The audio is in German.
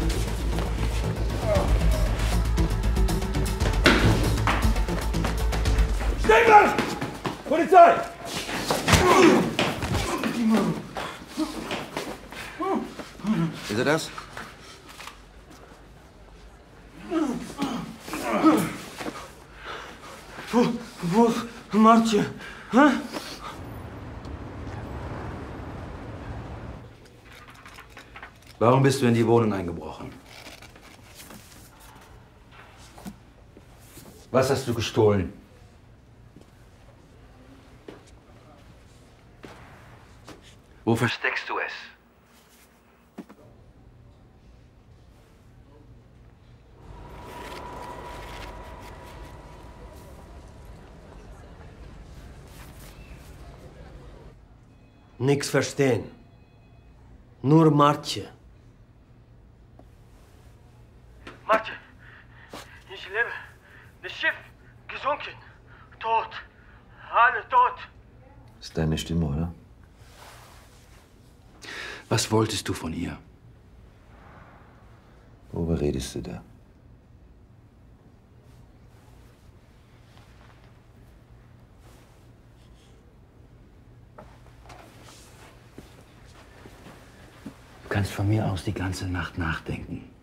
Stehen bleiben! Polizei! Ist er das? Wo ist Martje? Hä? Warum bist du in die Wohnung eingebrochen? Was hast du gestohlen? Wo versteckst du es? Nix verstehen. Nur Martje. Martje, ich lebe. Das Schiff gesunken. Tot. Alle tot. Das ist deine Stimme, oder? Was wolltest du von ihr? Worüber redest du da? Du kannst von mir aus die ganze Nacht nachdenken.